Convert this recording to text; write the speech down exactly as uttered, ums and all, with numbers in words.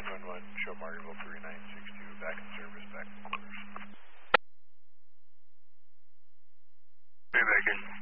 nine one one, show Margaretville three nine six two, back in service, back in quarters. Hey, Baker.